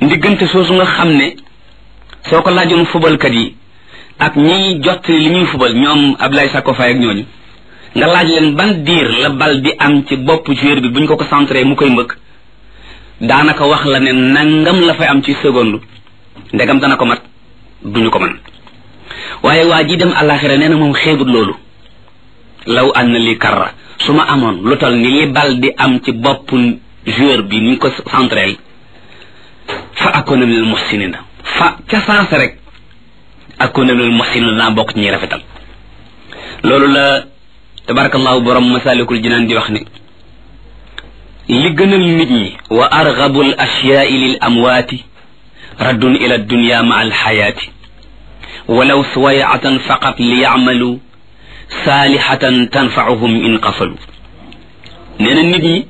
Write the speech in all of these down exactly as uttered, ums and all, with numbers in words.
ndiggante soosu nga xam ne soo ko laajoon fubalkat yi ak ñiy jot li ñuy fubal ñoom Ablaye Sakko Faye ak ñooñu nga laaj leen ban diir la bal di am ci bopp joueur bi bu ñu ko ko centré mu koy mbëkk daanaka wax la ne nangam la fay am ci seconde ndegam dana ko mat duñu ko mën waaye waa ji dem àllaaxira nee na moom xeebut loolu law an na li karra su ma amoon lu tal ni li bal di am ci bopp joueur bi ni ñu ko centré fa akuna minal muhsinina fa ca sens rek akuna minal muhsinina naa bokk ci ñuy rafetal loolu la tabarakallahu borom masalikul jinaan di wax ne li gënal nit ñi wa arghabul ashya'i lil amwaati raddun ila dunya ma al hayati walaw suwayatan faqat li ya'malu salihatan tanfa'uhum in qafalu nee na nit ñi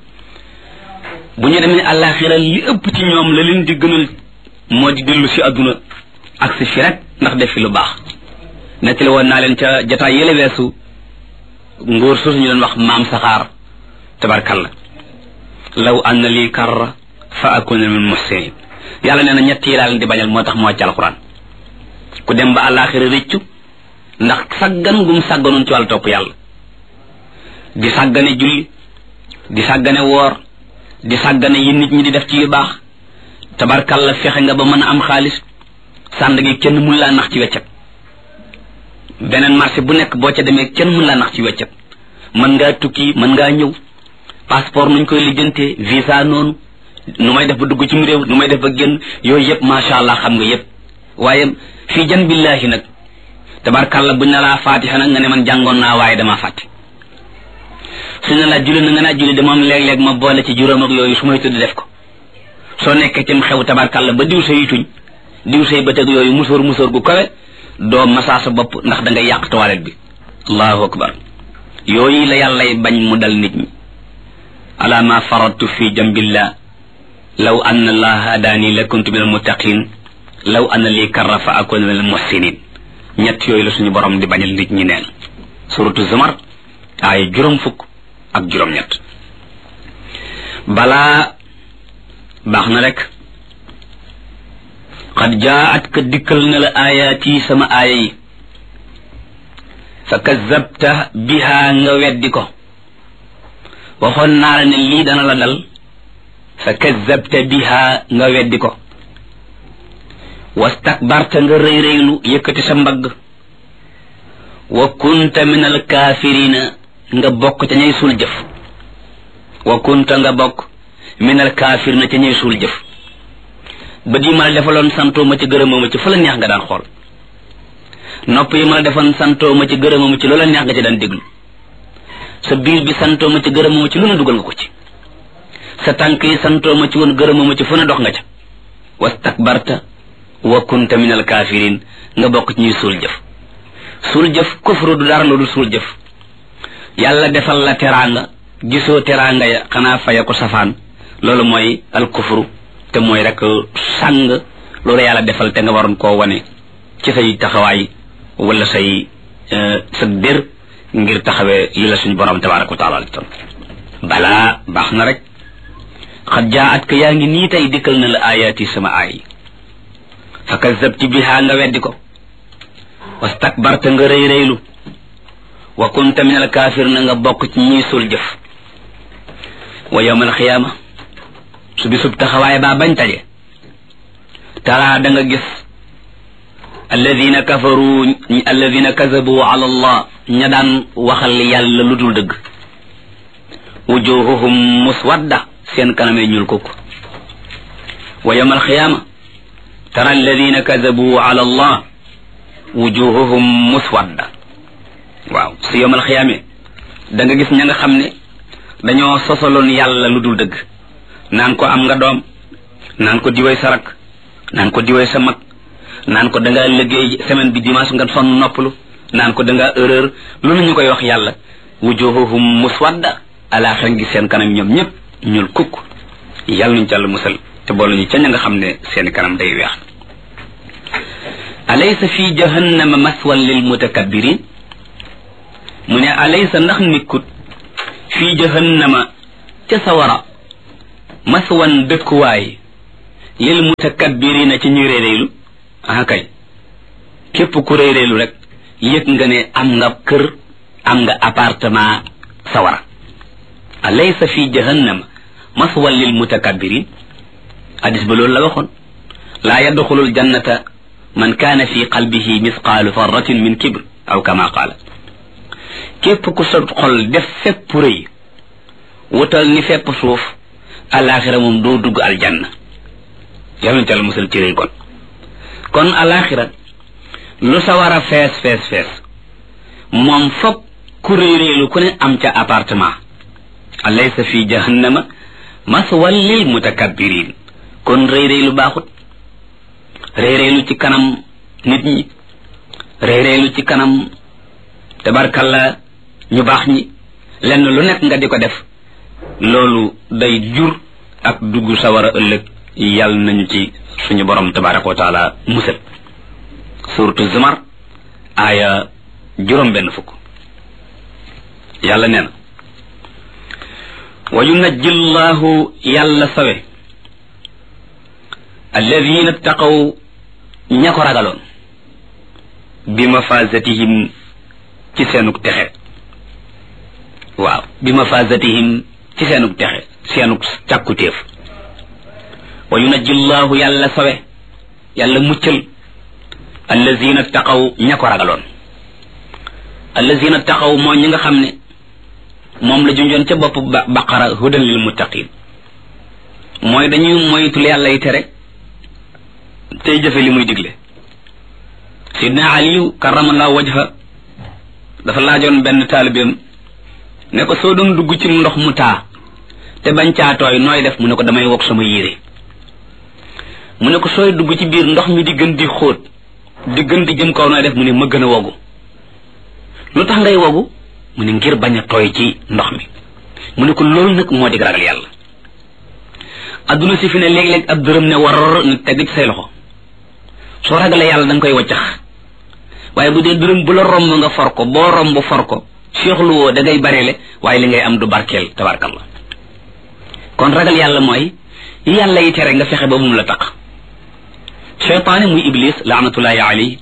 bu ñu demee àllaaxira li ëpp ci ñoom la leen di gënal moo di dellu si àdduna ak si fi rek ndax def fi lu baax nettali woon naa leen ca jataay yële weesu ngóor soosu ñu doon wax maam saxaar tabarkalla law anna lii karra fa akuna min muhsinin yàlla nee na ñett yi laa leen di bañal moo tax moo ci alquran ku dem ba àllaaxira rëccu ndax saggan gum sàgganoon ci wàllu topp yàlla di sàggane julli di sàggane woor di sàggane yi nit ñi di def ci yu baax tabarkalla fexe nga ba mën a am xaalis sànd gi kenn mun laa nax ci weccet beneen marché bu nekk boo ca demee kenn mun laa nax ci weccet mën ngaa tukki mën ngaa ñëw passeport nuñ koy lijjantee visa noonu nu may def ba dugg ci mu réew nu may def ba génn yooyu yëpp macha allah xam nga yëpp waaye fii jan billahi nag tabarkalla buñ ne laa fatiha nag nga ne man jàngoon naa waaye damaa fàtte su ne la julli na nga naa julli de moom léeg-léeg ma boole ci juróom ak yooyu su may tudd def ko soo nekkee cim xew tabarkalla ba diw say tuñ diw say bëtëg yooyu musóor musóor gu kawe doo masaa sa bopp ndax da ngay yàq toilette bi allahu akbar yooyu la yàllay bañ mu dal nit ñi ala ma faradtu fi jambillah law anna allaha hadaani la kuntu min al muttaqin law anna lii karra fa akuna min al muhsinin ñett yooyu la suñu borom di bañal nit ñi neen suratu zumar ay juróom fukk ak juróom ñett balaa baax na rek qad jaat ka dikkal na la ayaati sama aaya yi fa kazzabta biha nga weddi ko waxoon naa la ne lii dana la dal fa kazzabta biha nga weddi ko wastakbarta nga rëy rëylu yëkkati sa mbagg wa kunta min alkaafirina nga bokk ca ñay suul jëf wa kunta nga bokk min alkaafirina ca ñay suul jëf bët yi ma la defaloon santoo ma ci gërëmoo ma ci fa la neex nga daan xool nopp yi ma la defoon santoo ma ci gërëmoo ma ci loola neex nga ci daan déglu sa biir bi santoo ma ci gërëmoo ma ci lu ne dugal nga ko ci sa tànk yi santoo ma ci woon gërëmoo ma ci fu ne dox nga ca wastakbarta wa kunta min alkafirin nga bokk ci ñuy suul jëf suul jëf kufru du dara lu suul jëf yàlla defal la teraanga gisoo teraanga ya xanaa faya ko safaan loolu mooy al kufru te mooy rek sàng loolu yàlla defal te nga waroon koo wane ci say taxawaay wala say sa dér ngir taxawee li la suñu borom tabaraka wa taala ton balaa baax na rek xad jaat ka yaa ngi nii tey dikkal na la ayaati sama aay fa kazzabti biha nga weddi ko wastakbarta nga rëy rëylu wa kunta min al kaafir na nga bokk ci ñuy suul jëf wa yawm al xiyaama su bisub taxawaay baa bañ taje tara da nga gis alladina kafaru alladina kazabu ala allah ña daan waxal yàlla lu dul dëgg wujuhuhum muswadda seen kaname ñuul kukk wa yawm al xiyaama tara alladina kazabu ala allah wujuhuhum muswadda waaw su yawm al xiyaame da nga gis ña nga xam ne dañoo sosaloon yàlla lu dul dëgg naan ko am nga doom naan ko diwee sa rak naan ko diwee sa mag naan ko dangaa liggéey semaine bi dimanche nga sonn noppalu naan ko dangaa erreur lu ñu koy wax yàlla wujuhuhum muswadda alaaxira ngi seen kanam ñoom ñëpp ñuul kukk yàlla nuñ ca la musal te boolu ñu ca ña nga xam ne seen kanam day weex alaysa fi jahannama maswan lil mutakabbirin mu ne alaysa ndax nikkut fi jahannama ca sawara maswan dëkkuwaay lil mutakabbirina ci ñu réeréelu ah kay képp ku réeréelu rek yëg nga ne am nga kër am nga appartement sawara alaysa fi jahannama maswan lil mutakabbirin hadis ba loolu la waxoon laa yadxulul jannata man kaana fi qalbihi misqaalu farratin min kibr aw kama qaala képp ku sa xol def fépp rëy wutal ni fépp suuf alaxira moom doo dugg aljanna yàlla musal ci rëy kon kon alaxira lu sa war a fees fees fees moom foog ku rëy rëylu ku ne am ca appartement alaysa fi jahannama maswan lil mutakabbirin kon rëy rëylu baaxut rëy rëylu ci kanam nit ñi rëy rëylu ci kanam tabarkalla ñu baax ñi lenn lu nekk nga di ko def loolu day jur ak dugg sawara ëllëg yàlla nañu ci suñu borom tabaraka wa taala musal suratu zumar aaya juróom benn fukk yàlla nee na wa yunajji llahu yàlla sawe alladina taqaw ña ko ragaloon bi mafazatihim ci seenug texe waaw bi mafazatihim ci seenug texe seenug càkkutéef wa yunajji llahu yàlla sawe yàlla muccal allazina taqaw ña ko ragaloon allazina taqaw moo ñi nga xam ne moom la junjoon ca bopp baqara hudan lil muttaqin mooy dañuy moytul yàlla yi tere tey jëfe li muy digle sidna aliyu karamallahu wajha dafa laajoon benn taalibeem ne ko soo doon dugg ci ndox mu taa te bañ caa tooy nooy def mu ne ko damay wokk sama yére mu ne ko sooy dugg ci biir ndox mi di gën di xóot di gën di jëm kaw nooy def mu ne ma gën a wogu lu tax ngay wogu mu ne ngir bañ a tooy ci ndox mi mu ne ko loolu nag moo di ragal yàlla adduna si fi ne léeg-léeg ab dërëm ne war ne teg ci say loxo soo ragalee yàlla da nga koy waccax waaye bu dee dërëm bu la romb nga for ko boo romb for ko seexlu woo da ngay bareele waaye li ngay am du barkeel tabarkallah kon ragal yàlla mooy yàlla yi tere nga fexe ba mum la taq cheytaane muy iblis laanatullahi alayhi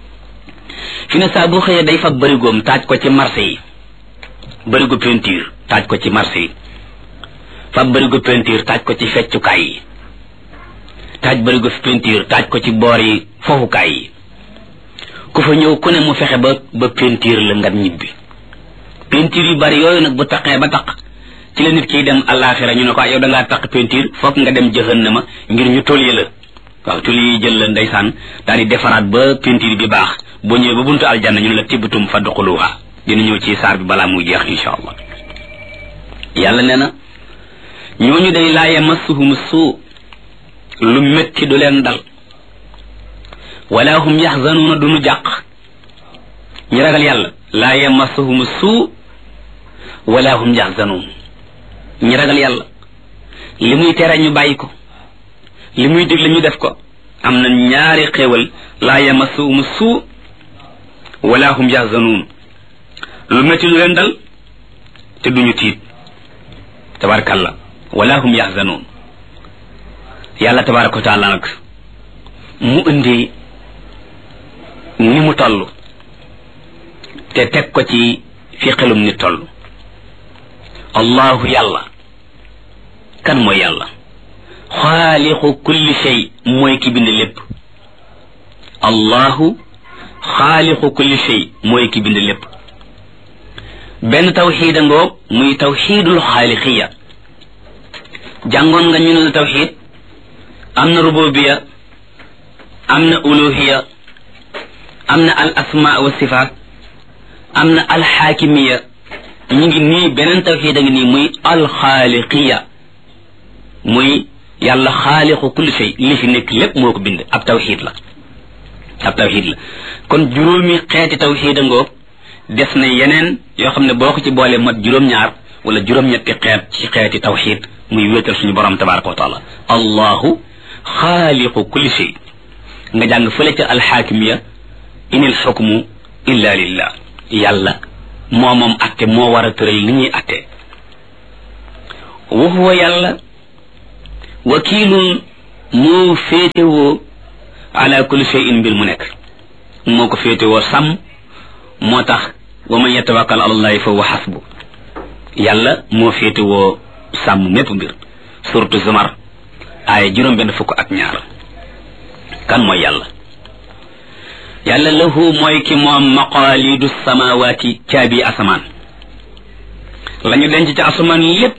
fi ne saa boo xëyee day fa bërigoom taaj ko ci marché yi bërigo peinture taaj ko ci marché yi fa bërigo peinture taaj ko ci feccukaay yi taaj bërigo peinture taaj ko ci boor yi fofukaay yi ku fa ñëw ku ne mu fexe ba ba peinture la nga ñibbi peinture yu bari yooyu nag bu taqee ba taq ci la nit kiy dem àllaaxira ñu ne ko yow da ngaa taq peinture foog nga dem jahannama ngir ñu tolye la waaw tol yi jël la ndeysaan daal di defaraat ba peinture bi baax boo ñëwee ba buntu aljanna ñu ne la tibbatum fadxuluha dina ñëw ci saar bi balaa muy jeex insha allah yàlla nee na ñooñu day laa yamassuhum suu lu métti du leen dal wala hum yaxzanuuna duñu jàq ñi ragal yàlla laa yamassuhum suu wala hum yaxzanuun ñi ragal yàlla li muy tere ñu bàyyi ko li muy digle ñu def ko am na ñaari xéewal laa yamassuhum suu wala hum yaxzanuun lu métti du leen dal te duñu tiit tabarakalla wala hum yaxzanuun yàlla tabaraka wa taala nag mu indi ni mu toll te teg ko ci fi xelum ni toll allahu yàlla kan mooy yàlla xaaliqu kulli shay mooy ki bind lépp allahu xaaliqu kulli shay mooy ki bind lépp benn tawxiida ngoog muy tawxiidul xaaliqiya jàngoon nga ñu ne la tawxiid am na rububiya am na uluhiya am na al asma wa sifaat am na al xaakimiya ñu ngi nii beneen tawxiid a ngi nii muy al xaaliqiya muy yàlla xaaliqu kulli shay li fi nekk lépp moo ko bind ab tawxiid la ab tawxiid la kon juróomi xeeti tawxiid a ngoog des na yeneen yoo xam ne boo ko ci boole mat juróom-ñaar wala juróom-ñetti xeet ci xeeti tawxiid muy wéetal suñu borom tabaraka wa taala allahu xaaliqu kulli shay nga jàng fële ca alxaakimiya inil xukmu illa lillah yàlla moo moom atte moo war a tëral li ñuy atte wa huwa yàlla wakiilun moo féetewoo ala kulli shay'in mbir mu nekk moo ko féetewoo sàmm moo tax wa man yatawakkal ala allahi fa huwa hasbu yàlla moo féetewoo sàmm mépp mbir suratu zumar aaya juróom benn fukk ak ñaar kan mooy yàlla yàlla lahu mooy ki moom maqaalidu samawaati caabi asamaan lañu denc ci asamaan lépp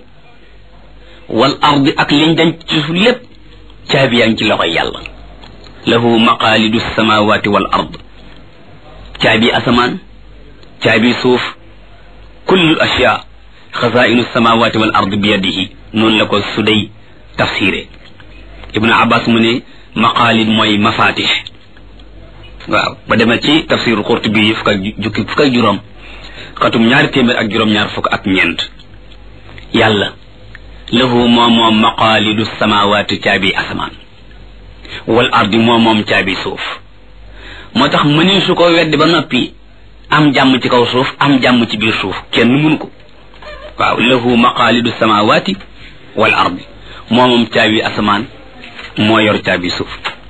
wal ardi ak liñ denc ci suuf lépp caabi yaa ngi ci loxoy yàlla lahu maqaalidu samawaati wal ard caabi asamaan caabi suuf kullu ashyaa xazaa'inu samawaati wal ard bi yadihi noonu la ko suday tafsiré ibnu abbas mu ne maqaalid mooy mafatih waaw ba demal ci tafsiru Qurtubi yi fukk ak jukki fukk ak juróom xatum ñaari téeméer ak juróom ñaar fukk ak ñeent yàlla lahu moom moom maqaalidu samawaati caabi asamaan wal ardi moom moom caabi suuf moo tax mëni su ko weddi ba noppi am jàmm ci kaw suuf am jàmm ci biir suuf kenn mënu ko waaw lahu maqaalidu samawaati wal ardi moom moom caabi asamaan moo yor caabi suuf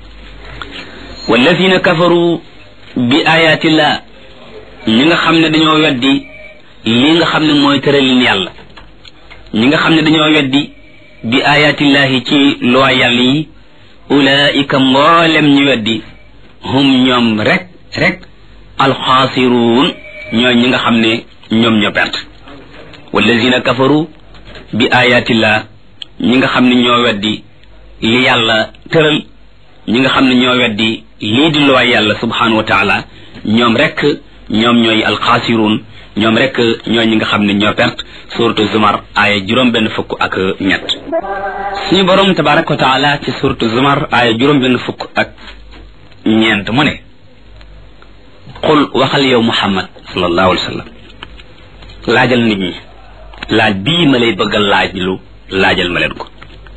walladina kafaru bi ayatillah ñi nga xam ne dañoo weddi li nga xam ne mooy tëralin yàlla ñi nga xam ne dañoo weddi bi ayatillahi ci loi yàlla yi ulaika mboolem ñu weddi hum ñoom rek rek alxaasiruun ñooy ñi nga xam ne ñoom ñoo perte walladina kafaru bi ayatillah ñi nga xam ne ñoo weddi li yàlla tëral ñi nga xam ne ñoo weddi lii di loi yàlla subhanahu wa taala ñoom rek ñoom ñooy alxaasiruun ñoom rek ñooy ñi nga xam ne ñoo perte suratu zumar aaya juróom benn fukk ak ñett suñu borom tabaraka wa taala ci suratu zumar aaya juróom benn fukk ak ñeent mu ne qul waxal yow muhammad sallallahu alayhi wa sallam laajal nit ñi laaj bii ma lay bëgg a laaj lu laajal ma leen ko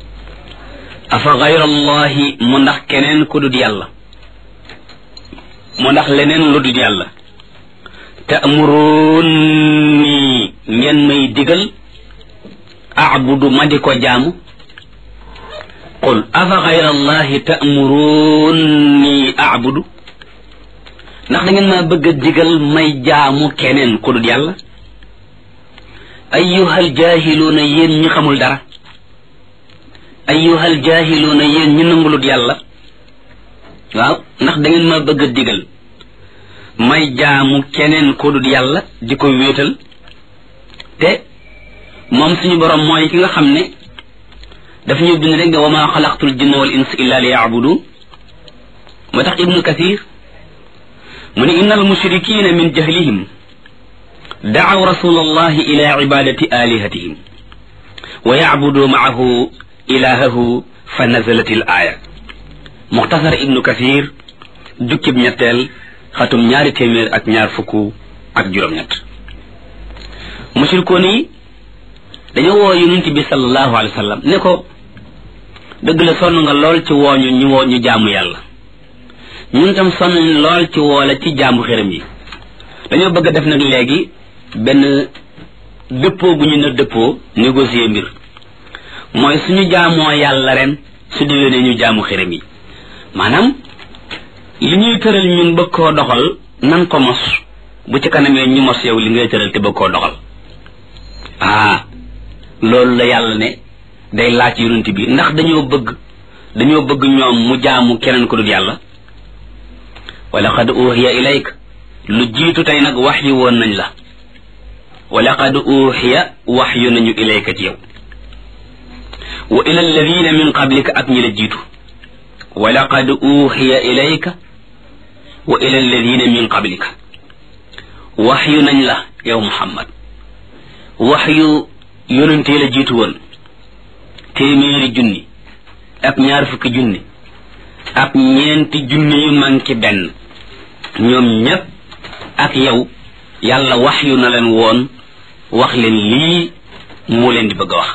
afa gayra allahi mu ndax keneen ku dul yàlla mu ndax leneen lu dul yàlla ta'muruni ngeen may digal a'budu ma di ko jaamu qul afa gayra allahi ta'muruni a'budu ndax da ngeen maa bëgg a digal may jaamu keneen ku dul yàlla ayyuhal jaahiluuna yéen ñi xamul dara ayyuhal jaahiluuna yéen ñi nangulut yàlla waaw ndax da ngeen ma bëgg a digal may jaamu keneen ku dul yàlla di ko wéetal te moom suñu borom mooy ki nga xam ne daf ñu bind rek ne wa maa xalaqtul jinna wal insa illa li yaabudu moo tax ibnu kathir mu ne inna al mushrikina min jahlihim daaw rasul allahi ila ibadati alihatihim wa yacbudu maahu ilahahu fa nazalat al aya muxtasar ibnu kathir jukkib ñetteel xatum ñaari téeméer ak ñaar fukk ak juróom-ñett mushrikoon yi dañoo woo yonent bi sallallahu alayhi wa sallam ne ko dëgg la sonn nga lool ci wooñu ñu woo ñu jaamu yàlla ñun tam sonn lool ci woo la ci jaamu xërëm yi dañoo bëgg a def nag léegi benn dëppoo bu ñu ne dëppoo négocier mbir mooy suñu jaamoo yàlla ren su déwénee ñu jaamu xërëm yi maanaam li ñuy tëral ñun bëgg koo doxal nan ko mos bu ci kanamee ñu mos yow li ngay tëral te bëgg koo doxal ah loolu la yàlla ne day laaj yonent bi ndax dañoo bëgg dañoo bëgg ñoom mu jaamu keneen ko dul yàlla wa laqad uhiya ilayka lu jiitu tey nag wax yu woon nañ la wa laqad uhiya wax yu nañu ilayka ci yow wa ila alladina min qablika ak ñi la jiitu wa laqad uhiya ilayka wa ila alladina min qablika wax yu nañ la yow muhammad wax yu yonentee la jiitu woon téeméeri junni ak ñaar fukki junni ak ñeenti junni yu manki benn ñoom ñépp ak yow yàlla wax yu na leen woon wax leen lii mu leen di bëgg a wax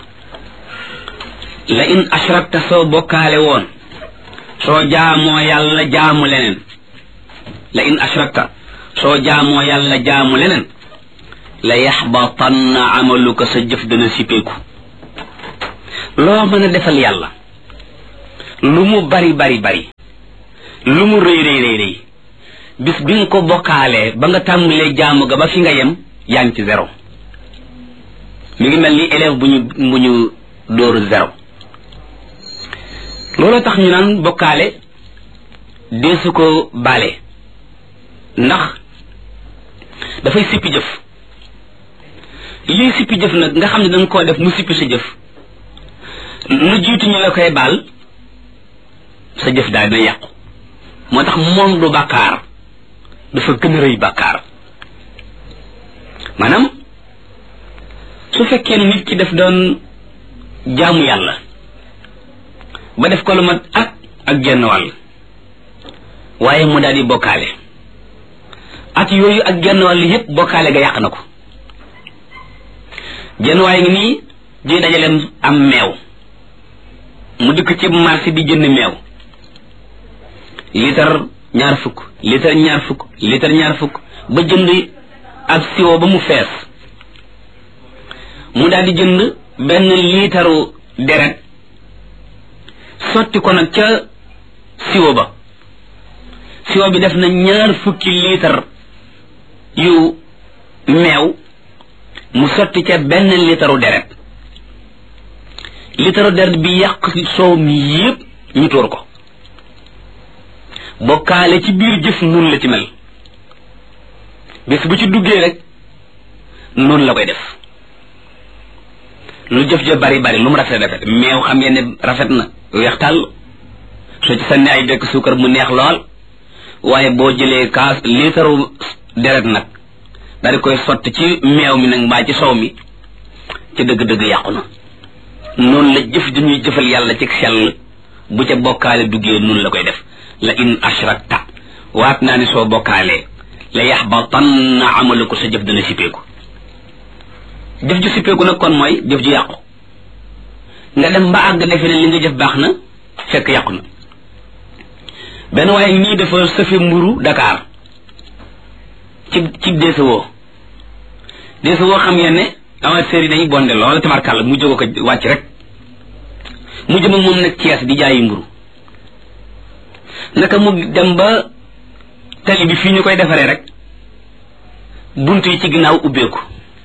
la in ashrakta soo bokkaale woon soo jaamoo yàlla jaamu leneen la in ashrakta soo jaamoo yàlla jaamu leneen la yaxbatanna amaluka sa jëf dana sippeeku loo mën a defal yàlla lu mu bari bari bari lu mu rëy rëy rëy rëy bis bi nga ko bokkaalee ba nga tàmbalee jaamu ga ba fi nga yem yaa ngi ci zéro mi ngi mel ni élève bu ñu bu ñu dóoru zéro loolu tax ñu naan bokkaale deesu ko baale ndax dafay sippi jëf lii sippi jëf nag nga xam ne danga koo def mu sippi sa jëf lu jiitu ñu la koy baal sa jëf daal dina yàqu moo tax moom du bàkkaar dafa gën a rëy bàkkaar maanaam su fekkee ne nit ki def doon jaamu yàlla ba def ko lu mat at ak genn wàll waaye mu daal di bokkaale at yooyu ak genn wàll yépp bokkaale ga yàq na ko genn waaye ngi nii di dajaleem am meew mu dikk ci marché di jënd meew litre ñaar fukk litre ñaar fukk litre ñaar fukk ba jënd ak siwo ba mu fees mu daal di jënd benn liitaru deret sotti ko nag ca siwo ba siwo bi def na ñaar fukki liitar yu meew mu sotti ca benn liitaru deret liitaru deret bi yàq soow mi yépp ñu tuur ko bokkaale ci biir jëf nun la ci mel bés bu ci duggee rek noonu la koy def lu jëf ja bari bari lu mu rafet rafet meew xam ngeen ne rafet na weex tàll soo ci sànni ay bekk suukar mu neex lool waaye boo jëlee kaas liitaru deret nag daal di koy sotti ci meew mi nag mbaa ci soow mi ci dëgg-dëgg yàqu na noonu la jëf di ñuy jëfal yàlla ci xel bu ca bokkaale duggee noonu la koy def la in ashrakta waat naa ni soo bokkaalee la yaxbatanna amaluko sa jëf dana sippeeku jëf ju sippeeku nag kon mooy jëf ju yàqu nga dem ba àgg defe ne li nga jëf baax na fekk yàqu na benn waaye nii dafa sëfe mburu Dakar ci ci deesewoo deesewoo xam ngeen ne amateurs yi dañuy bonde lool tabarkàlla mu jóge ko wàcc rek mu jëm moom nag Cees di jaayi mburu naka mu dem ba tali bi fii ñu koy defaree rek bunt yi ci ginnaaw ubbeeku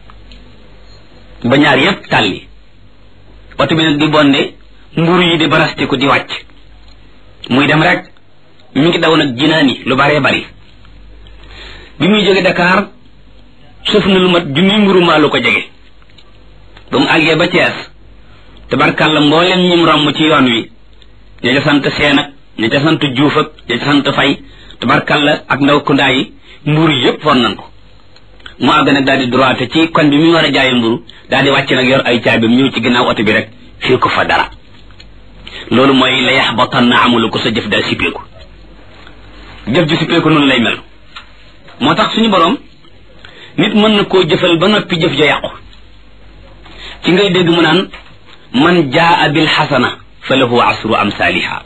ba ñaar yépp tàlli oto bi nag di bonde mburu yi di barastiku di wàcc muy dem rek mi ngi daw nag jinaani lu baree bari bi muy jóge Dakar suuf na lu mat junni mburu maa lu ko jege ba mu àggee ba Cees tabarkàlla mboolem ñim romb ci yoon wi ña ca sant Seen ak ña ca sant Juuf ak ña ca sant Fay tabarkàlla ak ndaw kundaa yi mburu yépp fon nan ko mu àgg nag daal di droite ci kon bi mu war a jaaye mburu daal di wàcc nag yor ay caabim ñëw ci ginnaaw oto bi rek fii ko fa dara loolu mooy la yaxbatanna amalu ko sa jëf daal sippeeku jëf ji sippeeku noonu lay mel moo tax suñu boroom nit mën na koo jëfal ba noppi jëf ja yàqu ci ngay dégg mu naan man jaa bil xasana fa lahu asru amsaaliha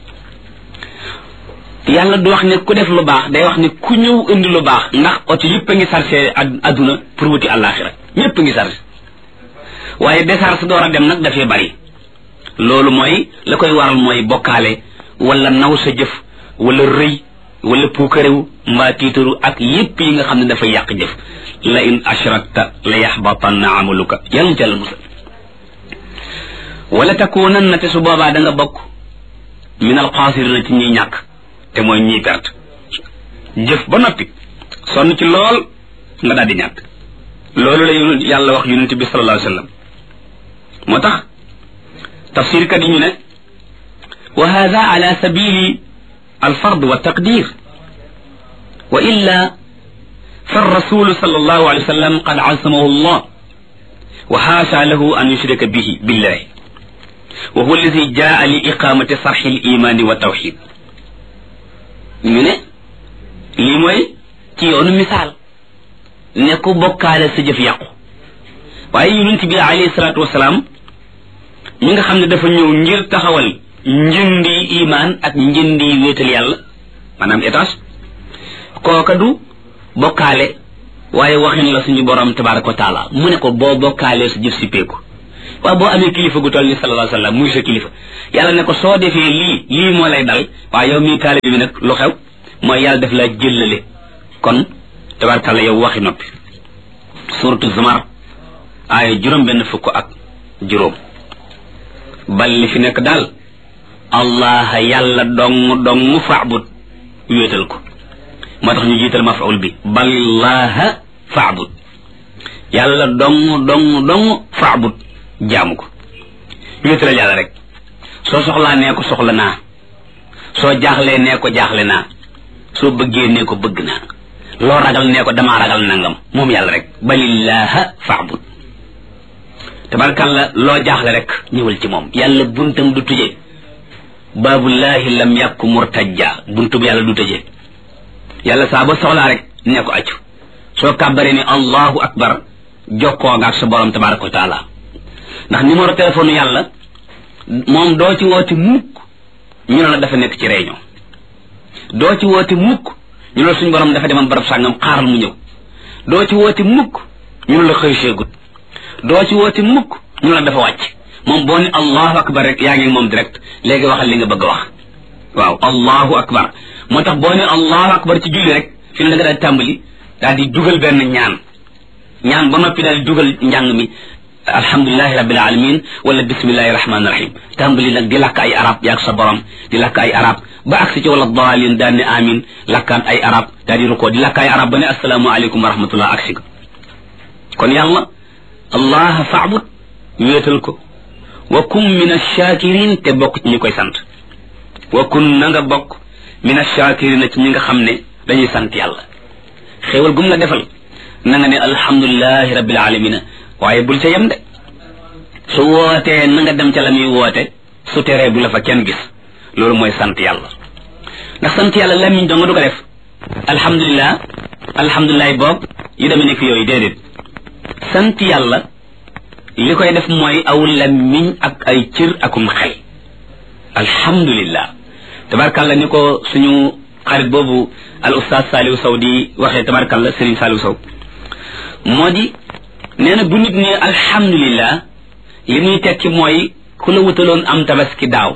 yàlla du wax ne ku def lu baax day wax ne ku ñëw indi lu baax ndax oto yëpp a ngi sarse adduna pour wuti àllaaxira ñëpp a ngi sarse waaye décharge door a dem nag dafay bari loolu mooy la koy waral mooy bokkaale wala naw sa jëf wala rëy wala puukarewu mbaa tiitaru ak yépp yi nga xam ne dafay yàq jëf la in ashrakta la yaxbatanna amaluka yàlla ca la musal wala takunanna te su boobaa da nga bokk min al xaasirina ci ñuy ñàkk te mooy ñiy perte jëf ba noppi sonn ci lool nga daal di ñàkk loolu la yàlla wax yonent bi sallallahu alayhi wa sallam moo tax tafsir kat yi ñu ne wa hada ala sabili الفرض والتقدير وإلا فالرسول صلى الله عليه وسلم قد عصمه الله وحاشا له أن يشرك به بالله وهو الذي جاء لإقامة صرح الإيمان والتوحيد من لي موي تي يونو مثال نيكو بوكال سجف يقو واي يونت بي عليه الصلاة والسلام ميغا خامن دا فا ñew ngir taxawal njëndi iman ak njëndi wéetal yàlla maanaam étage kooka du bokkaale waaye waxin la suñu borom tabaraka wa taala mu ne ko boo bokkaalee sa jëf si peeku waaw boo amee kilifa gu toll ni sallallahu alayhi wa sallam muy sa kilifa yàlla ne ko soo defee lii lii moo lay dal waaw yow mii taalibe bi nag lu xew mooy yàlla def la jëllale kon tabarkàlla yow waxi noppi suratu zumar aaya juróom benn fukk ak juróom bal li fi nekk daal allah yàlla dong dong faabud wéetal ko moo tax ñu jiital mafaul bi ballaha faabud yàlla dong dong dong faabud jaamu ko wéetalal yàlla rek soo soxlaa nee ko soxla naa soo jaaxlee nee ko jaaxle naa soo bëggee nee ko bëgg naa loo ragal nee ko damaa ragal nangam moom yàlla rek balillaha faabud tabarkàlla loo jaaxle rek ñëwal ci moom yàlla buntam du tëje baabullahi lam yàkku murtajja buntu bi yàlla du tëje yàlla saa ba soxlaa rek nee ko accu soo kàbbare ni allahu akbar jokkoo nga ak sa borom tabaraka wa taala ndax numéro téléphone yàlla moom doo ci woote mukk ñu ne la dafa nekk ci réunion doo ci woote mukk ñu ne la suñu borom dafa demoon barab sàngam xaaral mu ñëw doo ci woote mukk ñu ne la xëy seegut doo ci woote mukk ñu ne la dafa wàcc moom boo ne allahu akbar rek yaa ngi moom direct léegi waxal li nga bëgg a wax waaw allahu akbar moo tax boo ne allahu akbar ci julli rek fi ne da nga daal tàmbali daal di dugal benn ñaan ñaan ba noppi daal di dugal njàng mi alhamdulilahi rabbil alamin wala bismillahi rahmani rahim tàmbali nag di lakk ay arab yaag sa borom di lakk ay arab ba agsi ci wala daalin daal ne amin lakkaan ay arab daal di rukoo di lakk ay arab ba ne assalaamu aleykum wa rahmatullah agsi ko kon yàlla allah faabud wéetal ko wa kun min ash-shakirin te bokk ci ñi koy sant wa kun na nga bokk min ash-shakirin ci ñi nga xam ne dañuy sant yàlla xéewal gum la defal na nga ne alhamdulilahi rabbil alamin waaye bul ca yem de su wootee na nga dem ca la muy woote su teree bu la fa kenn gis loolu mooy sant yàlla ndax sant yàlla lamiñ dong du ko def alhamdulilah alhamdulilah boog yu demee nekk yooyu déedéet sant yàlla li koy def mooy aw lamiñ ak ay cër akum xel alhamdulilah tabarkàlla ni ko suñu xarit boobu al ustaaz Saliou Sow di waxee tabarkàlla Serigne Saliou Sow moo di nee na bu nit ne alhamdulilah li muy tekki mooy ku la wutaloon am tabaski daaw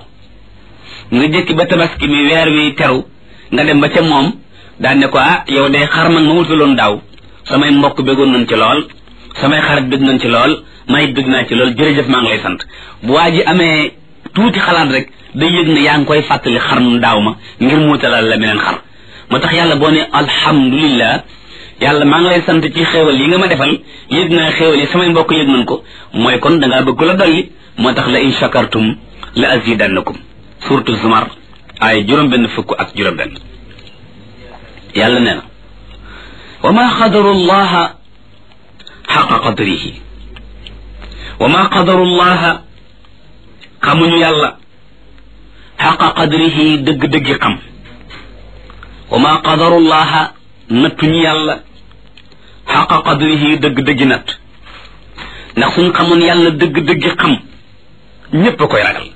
nga jëkki ba tabaski mi weer wi teru nga dem ba ca moom daan ne ko ah yow day xar man ma wutaloon daaw samay mbokk bëggoon nañ ci lool samay xarit bëgg nañ ci lool may bëgg naa ci lool jërëjëf maa ngi lay sant bu waa ji amee tuuti xalaat rek day yëg ne yaa ngi koy fàttali xar mu daaw ma ngir mu wutalal la meneen xar moo tax yàlla boo ne alhamdulilah yàlla maa ngi lay sant ci xéewal yi nga ma defal yëg naa xéewal yi samay mbokk yëg nañ ko mooy kon da ngaa bëgg la dolli moo tax la in shakartum la azidannakum suratu zumar ay juróom benn fukk ak juróom benn yàlla nee na wa ma qadaru llaha xaqa qadrihi wa ma qadaru llaha xamuñu yàlla xaqa qadrihi dëgg-dëggi xam wa ma qadaru llaha nattuñu yàlla xaqa qadrihi dëgg-dëggi natt ndax suñ xamoon yàlla dëgg-dëggi xam ñépp a koy ragal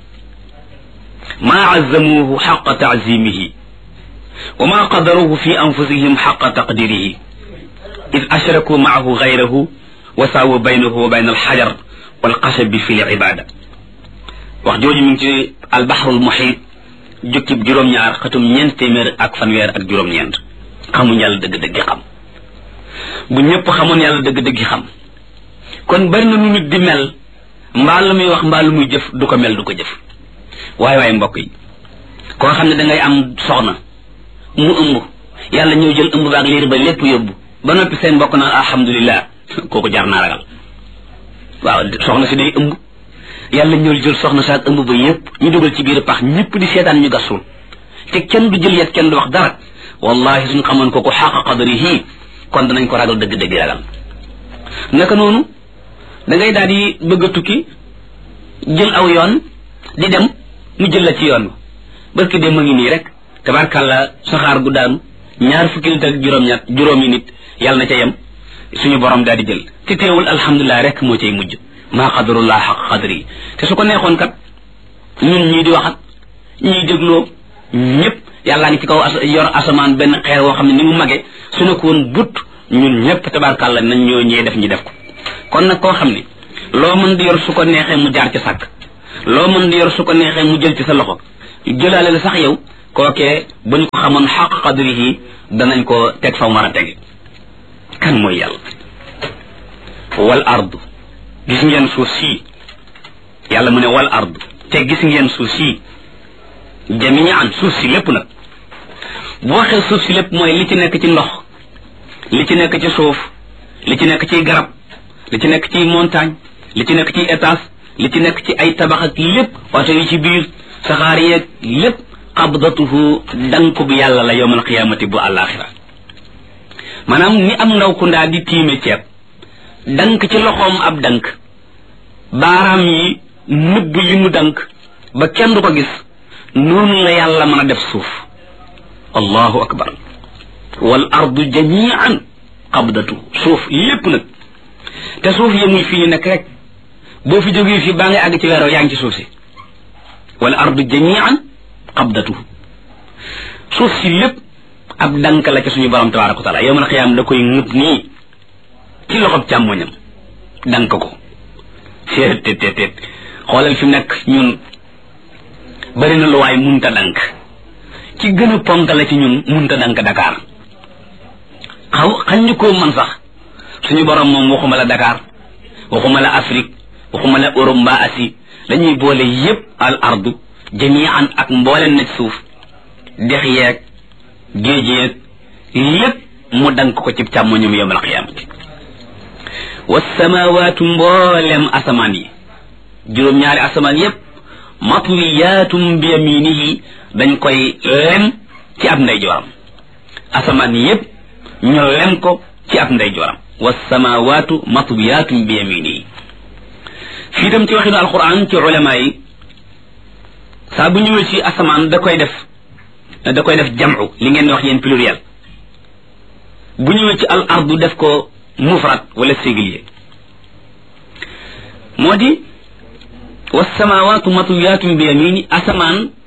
maa azzamuhu xaqa taazimihi wa ma qadaruhu fi anfusihim xaqa taqdirihi id ashraku maahu gayrahu wa saawu baynahu wa bayna alxajar walxasabi fi libada wax jooju mi ngi ci albaxrul muxiit jukkib juróom-ñaar xatum ñeent téeméer ak fanweer ak juróom-ñeent xamuñ yàlla dëgg-dëggi xam bu ñëpp xamoon yàlla dëgg-dëggi xam kon bari na nu nit di mel mbaa lu muy wax mbaa lu muy jëf du ko mel du ko jëf waaye waaye mbokk yi koo xam ne da ngay am soxna mu ëmb yàlla ñëw jël ëmb baak liir ba lépp yóbbu ba noppi seen mbokk naan alhamdulilah kooku jar naa ragal waaw soxna si day ëmb yàlla ñëw jël soxna saak ëmb ba yépp ñu dugal ci biir pax ñëpp di seetaan ñu gasul te kenn du jël yet kenn du wax dara wallahi suñ xamoon kooku xaqa qadrihi kon danañ ko ragal dëgg-dëgg ragal naka noonu da ngay daal di bëgg a tukki jël aw yoon di dem mu jël la ci yoon ba barki dem ma ngi nii rek tabarkàlla saxaar gu daanu ñaar fukki nit ak juróom-ñett juróomi nit yàlla na ca yem suñu borom daal di jël te teewul alhamdulilah rek moo cay mujj maa qadarullah xaq qadri te su ko neexoon kat ñun ñii di waxat ñii dégloo ñëpp yàllaa ngi ci kaw yor asamaan benn xeer woo xam ne ni mu mage su ne ko woon but ñun ñëpp tabarkàlla nañ ñoo ñee def ñi def ko kon nag koo xam ne loo mën di yor su ko neexee mu jaar ci sàkk loo mën di yor su ko neexee mu jël ci sa loxo jëlaale la sax yow kookee bu ñu ko xamoon xaq qadrihi danañ ko teg fa mu war a tege kan mooy yàlla wal ardu gis ngeen suuf sii yàlla mu ne wal ardu te gis ngeen suuf sii jamian suuf si lépp nag bu waxee suuf si lépp mooy li ci nekk ci ndox li ci nekk ci suuf li ci nekk ci garab li ci nekk ci montagne li ci nekk ci étage li ci nekk ci ay tabax ak lépp oto yi ci biir saxaar yeeg lépp qabdatuhu danku bi yàlla la yawmal qiyaamati bu àllaaxira maanaam ni am ndaw ku ndaa di tiime ceeb dank ci loxoom ab dank baaraam yi nëbb li mu dank ba kenn du ko gis noonu la yàlla mën a def suuf allahu akbar wal ardu jamian qabdatu suuf lépp nag te suuf yemul fii ñu nekk rek boo fi jógee fii baa ngay àgg ci weeroo yaa ngi ci suuf si wal ardu jamian qabdatu suuf si lépp ab dank la ci suñu borom tabaraka wa taala yawmal qiyaam da koy ngëb nii ci loxob càmmoñam dank ko seet teet teet teet xoolal fi mu nekk ñun bari na lu waay munta dank ci gën a ponk la ci ñun munta dank Dakar xaw xañ ñu koo man sax suñu borom moom waxuma la Dakar waxuma la Afrique waxuma la Europe mbaa Asie dañuy boole yépp al ardu jamian ak mbooleen na ci suuf dex yeeg géej yeeg lépp mu dank ko ci càmmoñum yawmal qiyaamati wassamaawaatu mboolem asamaan yi juróom-ñaari asamaan yépp matwiyaatum bi yaminihi dañ koy lem ci ab ndeyjooram asamaan yépp ñu lem ko ci ab ndeyjooram wassamaawaatu matwiyaatum bi yaminihi fii tam ci waxinu alquran ci ulama yi saa bu ñëwee ci asamaan da koy def da koy def jam'u li ngeen wax yéen pluriel bu ñëwee ci al ardu def ko mufrad wala singulier moo di wassamaawaatu matwiyaatum bi yamini asamaan